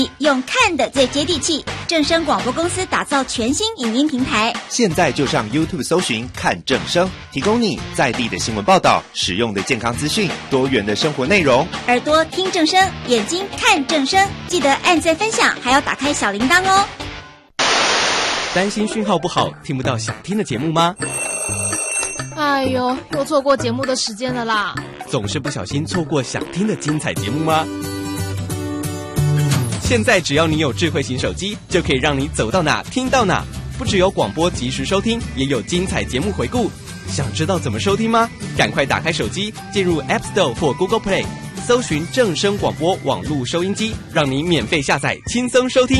用看的最接地气，正声广播公司打造全新影音平台。 现在就上 YouTube 搜寻看正声，提供你在地的新闻报道、实用的健康资讯、多元的生活内容。 耳朵听正声，眼睛看正声，记得按赞分享，还要打开小铃铛哦。 担心讯号不好，听不到想听的节目吗？ 哎呦，又错过节目的时间了啦！ 总是不小心错过想听的精彩节目吗？现在只要你有智慧型手机，就可以让你走到哪听到哪。不只有广播及时收听，也有精彩节目回顾。想知道怎么收听吗？赶快打开手机，进入 App Store 或 Google Play， 搜寻正声广播网络收音机，让你免费下载，轻松收听。